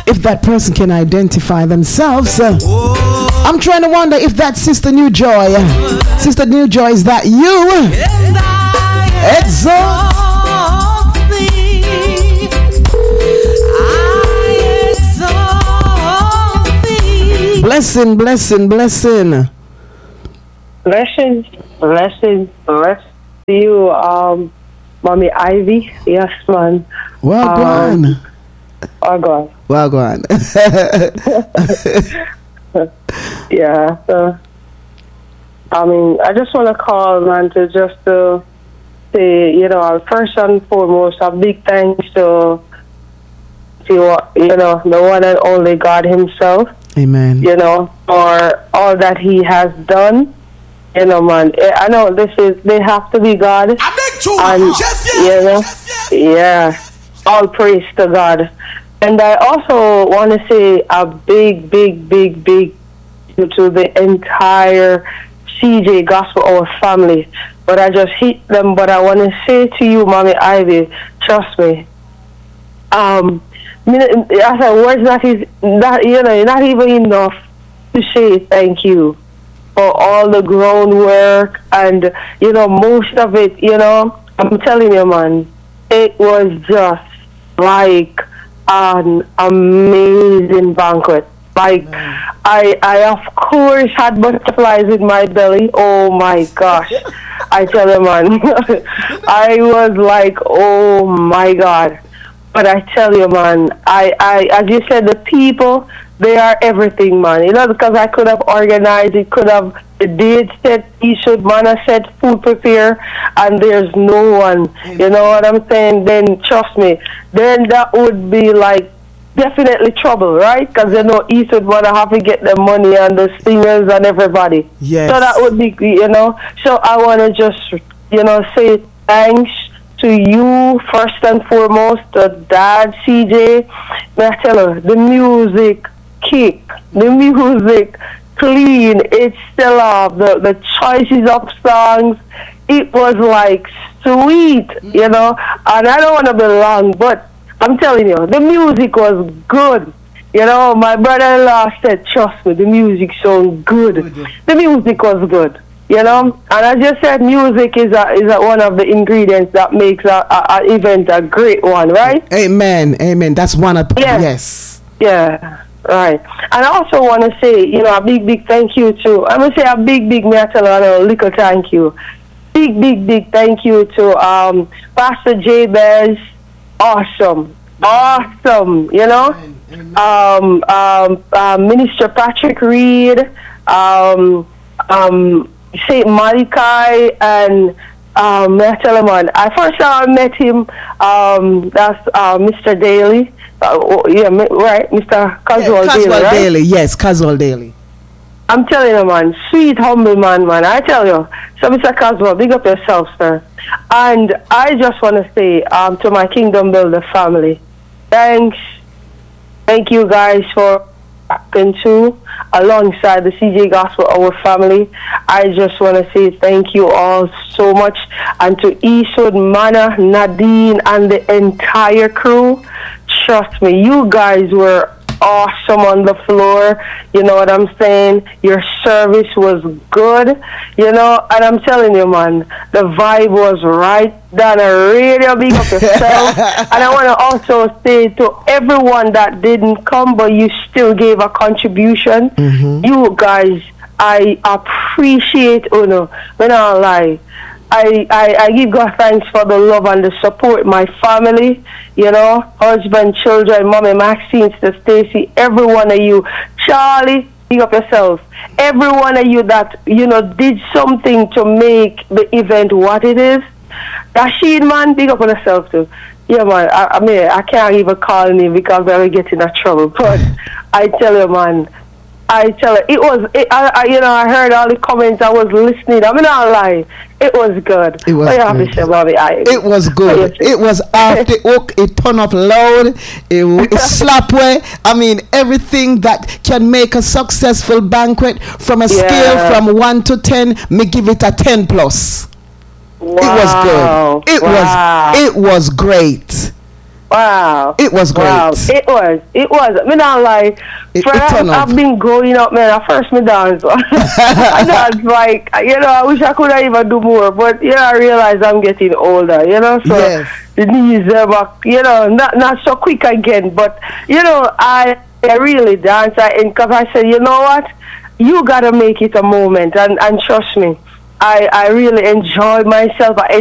if that person can identify themselves. I'm trying to wonder if that's Sister New Joy. Sister New Joy, is that you? Exalt. Blessing, blessing, blessing. Blessings, blessings, bless you, Mommy Ivy. Yes, man. Well gone. Oh, God. Well gone. Yeah, so, I mean, I just want to call, man, to just say, you know, first and foremost, a big thanks to you know, the one and only God himself. Amen. You know, for all that he has done. You know, man, I know they have to be God. And, you know, yeah, all praise to God. And I also want to say a big to the entire CJ Gospel Hour family. But I just hate them. But I want to say to you, Mommy Ivy, trust me. I said words not even enough to say thank you for all the groundwork and, you know, most of it, you know, I'm telling you, man, it was just like an amazing banquet. Like, I of course had butterflies in my belly. Oh my gosh. I tell you, man, I was like, oh my God. But I tell you, man, I as you said, the people, they are everything, man. You know, because I could have organized, it could have the date set, should manna set, food prepare, and there's no one. You know what I'm saying? Then trust me, then that would be like definitely trouble, right? Because you know, East would want to have to get the money and the singers and everybody. Yes. So that would be, you know. So I want to just, you know, say thanks to you first and foremost, the dad, CJ. May I tell her, the music kick, the music clean, it's still off, the choices of songs, it was like sweet, you know, and I don't want to be long, but I'm telling you, the music was good. You know, my brother-in-law said, trust me, the music sounds good. The music was good. You know, and I just said music is one of the ingredients that makes a event a great one, right? Amen, amen. That's one of yes. Yeah, right. And I also want to say, you know, a big thank you to, I'm going to say a big, may I tell you, a little thank you. Big thank you to Pastor Jabez. Awesome, you know. Minister Patrick Reed, Saint Malachi, and I tell him on. I first met him. That's Mr. Daly. Right, Mr. Caswell Daly. Right? Daly, yes, Caswell Daly. I'm telling you, man, sweet, humble man. I tell you. So, Mr. Caswell, big up yourself, sir. And I just want to say to my Kingdom Builder family, thanks. Thank you guys for acting too, alongside the CJ Gospel Hour family. I just want to say thank you all so much. And to Eastwood, Manna, Nadine, and the entire crew, trust me, you guys were awesome on the floor. You know what I'm saying? Your service was good, you know, and I'm telling you, man, the vibe was right down a radio. Big up yourself. And I want to also say to everyone that didn't come but you still gave a contribution, you guys, I appreciate Uno. When I don't lie, I give God thanks for the love and the support. My family, you know, husband, children, Mommy Maxine, Sister Stacy, every one of you, Charlie, big up yourself. Every one of you that, you know, did something to make the event what it is. Rashid, man, big up on yourself too. Yeah, man, I mean, I can't even call him because I will get in trouble. But I tell you, man, it was, you know, I heard all the comments, I was listening. I'm not lying. It was good. It was good. It was good. It was after it turned up loud. It slap way. I mean, everything that can make a successful banquet from a scale from 1 to 10, me give it a 10 plus. Wow. It was good. It was great. Wow. It was great. Wow. It was. Me not lie. I've been growing up, man. At first me dance. I dance like, I wish I could have even do more. But, I realize I'm getting older, So yes. The knees are, not so quick again. But, I really dance. Because I said, you know what? You got to make it a moment. And trust me, I really enjoy myself.